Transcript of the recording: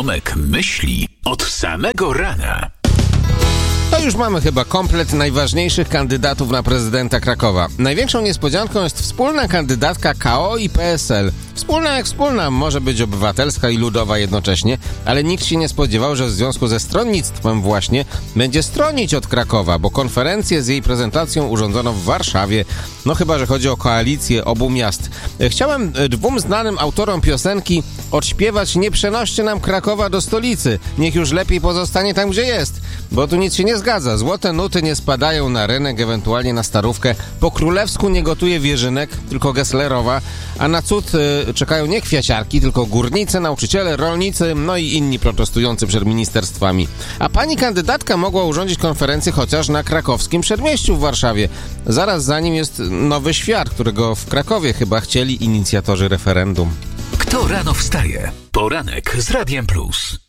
Tomek myśli od samego rana. To już mamy chyba komplet najważniejszych kandydatów na prezydenta Krakowa. Największą niespodzianką jest wspólna kandydatka KO i PSL. Wspólna jak wspólna, może być obywatelska i ludowa jednocześnie, ale nikt się nie spodziewał, że w związku ze stronnictwem właśnie będzie stronić od Krakowa, bo konferencję z jej prezentacją urządzono w Warszawie. No chyba, że chodzi o koalicję obu miast. Chciałem dwóm znanym autorom piosenki odśpiewać: nie przenoście nam Krakowa do stolicy, niech już lepiej pozostanie tam, gdzie jest, bo tu nic się nie zgadza. Złote nuty nie spadają na rynek, ewentualnie na Starówkę. Po królewsku nie gotuje Wierzynek, tylko Gesslerowa, a na cud czekają nie kwiaciarki, tylko górnicy, nauczyciele, rolnicy, no i inni protestujący przed ministerstwami. A pani kandydatka mogła urządzić konferencję chociaż na krakowskim Przedmieściu w Warszawie. Zaraz za nim jest Nowy Świat, którego w Krakowie chyba chcieli inicjatorzy referendum. Kto rano wstaje? Poranek z Radiem Plus.